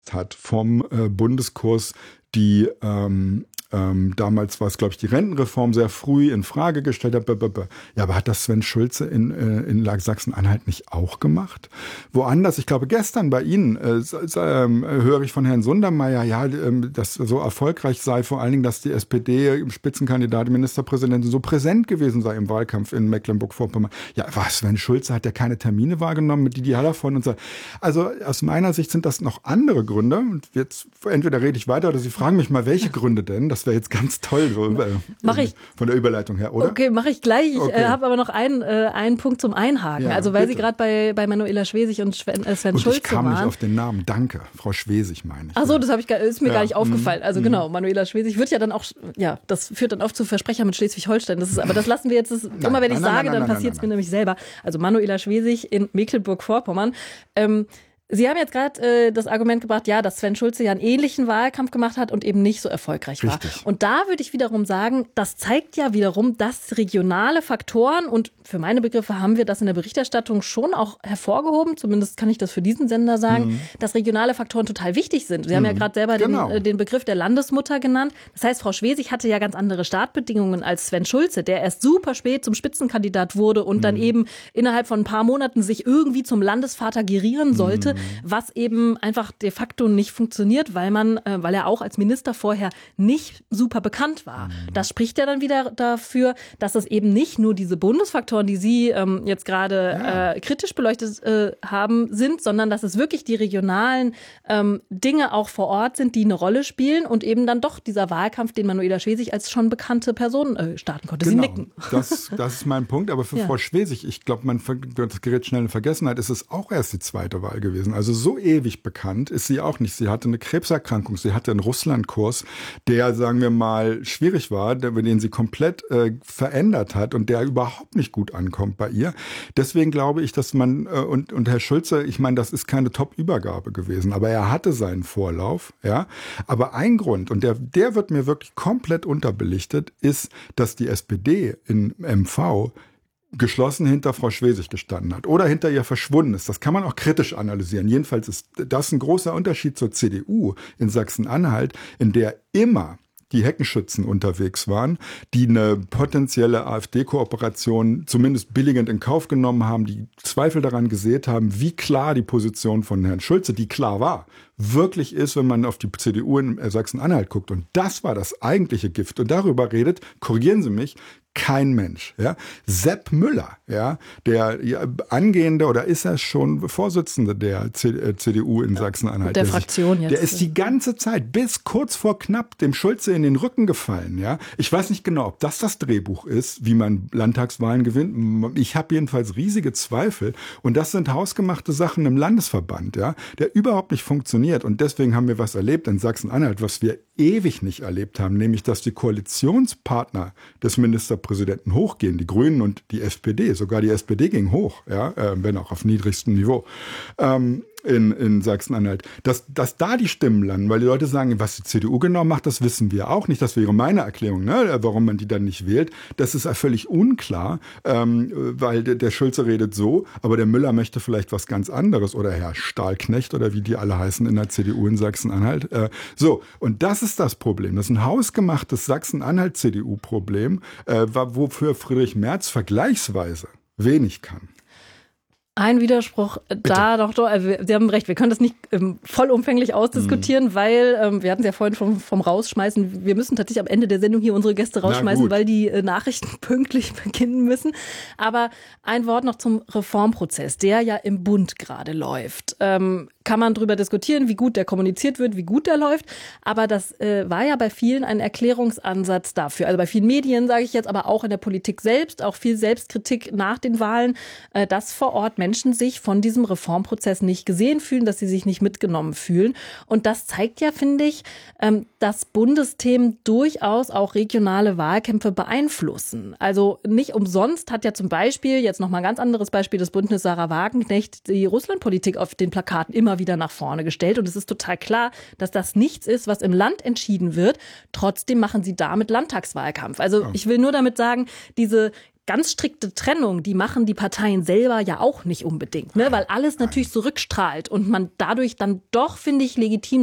hat vom Bundeskurs, die damals war es, glaube ich, die Rentenreform sehr früh in Frage gestellt hat. Ja, aber hat das Sven Schulze in Sachsen-Anhalt nicht auch gemacht? Woanders, ich glaube, gestern bei Ihnen höre ich von Herrn Sundermeier, ja, das so erfolgreich sei, vor allen Dingen, dass die SPD-Spitzenkandidatin, Ministerpräsidentin so präsent gewesen sei im Wahlkampf in Mecklenburg-Vorpommern. Ja, was, Sven Schulze hat ja keine Termine wahrgenommen mit Didi Hallervorden und so. Also aus meiner Sicht sind das noch andere Gründe. Und jetzt entweder rede ich weiter oder Sie fragen mich mal, welche Gründe denn? Das wäre jetzt ganz toll, so, von der Überleitung her, oder? Okay, mache ich gleich. Ich habe aber noch einen Punkt zum Einhaken. Ja, also weil bitte. Sie gerade bei Manuela Schwesig und Sven Schulze ich kam waren. nicht auf den Namen. Danke, Frau Schwesig meine ich. Ach so, das ist mir gar nicht aufgefallen. Also genau, Manuela Schwesig wird ja dann auch, das führt dann oft zu Versprecher mit Schleswig-Holstein. Aber das lassen wir jetzt, immer wenn ich sage, dann passiert es mir nämlich selber. Also Manuela Schwesig in Mecklenburg-Vorpommern. Sie haben jetzt gerade das Argument gebracht, ja, dass Sven Schulze ja einen ähnlichen Wahlkampf gemacht hat und eben nicht so erfolgreich war. Richtig. Und da würde ich wiederum sagen, das zeigt ja wiederum, dass regionale Faktoren, und für meine Begriffe haben wir das in der Berichterstattung schon auch hervorgehoben, zumindest kann ich das für diesen Sender sagen, dass regionale Faktoren total wichtig sind. Sie haben ja gerade selber den Begriff der Landesmutter genannt. Das heißt, Frau Schwesig hatte ja ganz andere Startbedingungen als Sven Schulze, der erst super spät zum Spitzenkandidat wurde und dann eben innerhalb von ein paar Monaten sich irgendwie zum Landesvater gerieren sollte. Was eben einfach de facto nicht funktioniert, weil er auch als Minister vorher nicht super bekannt war. Das spricht ja dann wieder dafür, dass es eben nicht nur diese Bundesfaktoren, die Sie jetzt gerade kritisch beleuchtet haben, sind, sondern dass es wirklich die regionalen Dinge auch vor Ort sind, die eine Rolle spielen und eben dann doch dieser Wahlkampf, den Manuela Schwesig als schon bekannte Person starten konnte. Genau. Sie nicken. Das ist mein Punkt, aber für Frau Schwesig, ich glaube, das gerät schnell in Vergessenheit, ist es auch erst die zweite Wahl gewesen. Also so ewig bekannt ist sie auch nicht. Sie hatte eine Krebserkrankung, sie hatte einen Russlandkurs, der, sagen wir mal, schwierig war, den sie komplett verändert hat und der überhaupt nicht gut ankommt bei ihr. Deswegen glaube ich, dass man, und Herr Schulze, ich meine, das ist keine Top-Übergabe gewesen, aber er hatte seinen Vorlauf, ja. Aber ein Grund, und der wird mir wirklich komplett unterbelichtet, ist, dass die SPD in MV geschlossen hinter Frau Schwesig gestanden hat oder hinter ihr verschwunden ist. Das kann man auch kritisch analysieren. Jedenfalls ist das ein großer Unterschied zur CDU in Sachsen-Anhalt, in der immer die Heckenschützen unterwegs waren, die eine potenzielle AfD-Kooperation zumindest billigend in Kauf genommen haben, die Zweifel daran gesät haben, wie klar die Position von Herrn Schulze, die klar war, wirklich ist, wenn man auf die CDU in Sachsen-Anhalt guckt. Und das war das eigentliche Gift. Und darüber redet, korrigieren Sie mich, kein Mensch. Ja? Sepp Müller, ja, der angehende oder ist er schon Vorsitzende der CDU in Sachsen-Anhalt. Der Fraktion jetzt. Der ist die ganze Zeit bis kurz vor knapp dem Schulze in den Rücken gefallen. Ja? Ich weiß nicht genau, ob das Drehbuch ist, wie man Landtagswahlen gewinnt. Ich habe jedenfalls riesige Zweifel. Und das sind hausgemachte Sachen im Landesverband, ja, der überhaupt nicht funktioniert. Und deswegen haben wir was erlebt in Sachsen-Anhalt, was wir ewig nicht erlebt haben, nämlich dass die Koalitionspartner des Ministerpräsidenten hochgehen, die Grünen und die SPD, sogar die SPD ging hoch, ja, wenn auch auf niedrigstem Niveau. In Sachsen-Anhalt, dass da die Stimmen landen, weil die Leute sagen, was die CDU genau macht, das wissen wir auch nicht. Das wäre meine Erklärung, ne, warum man die dann nicht wählt. Das ist ja völlig unklar, weil der Schulze redet so, aber der Müller möchte vielleicht was ganz anderes oder Herr Stahlknecht oder wie die alle heißen in der CDU in Sachsen-Anhalt. So, und das ist das Problem. Das ist ein hausgemachtes Sachsen-Anhalt-CDU-Problem, wofür Friedrich Merz vergleichsweise wenig kann. Ein Widerspruch da noch, Sie haben recht, wir können das nicht vollumfänglich ausdiskutieren, weil, wir hatten es ja vorhin vom Rausschmeißen, wir müssen tatsächlich am Ende der Sendung hier unsere Gäste rausschmeißen, weil die Nachrichten pünktlich beginnen müssen. Aber ein Wort noch zum Reformprozess, der ja im Bund gerade läuft. Kann man darüber diskutieren, wie gut der kommuniziert wird, wie gut der läuft. Aber das war ja bei vielen ein Erklärungsansatz dafür. Also bei vielen Medien, sage ich jetzt, aber auch in der Politik selbst, auch viel Selbstkritik nach den Wahlen, dass vor Ort Menschen sich von diesem Reformprozess nicht gesehen fühlen, dass sie sich nicht mitgenommen fühlen. Und das zeigt ja, finde ich, dass Bundesthemen durchaus auch regionale Wahlkämpfe beeinflussen. Also nicht umsonst hat ja zum Beispiel, jetzt nochmal ein ganz anderes Beispiel des Bündnis Sarah Wagenknecht, die Russlandpolitik auf den Plakaten immer wieder nach vorne gestellt. Und es ist total klar, dass das nichts ist, was im Land entschieden wird. Trotzdem machen sie damit Landtagswahlkampf. Also ich will nur damit sagen, diese ganz strikte Trennung, die machen die Parteien selber ja auch nicht unbedingt, ne? Weil alles natürlich so rückstrahlt und man dadurch dann doch, finde ich, legitim